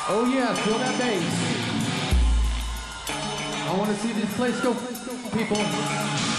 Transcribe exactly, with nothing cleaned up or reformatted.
Oh yeah, feel that bass. I want to see this place go, people.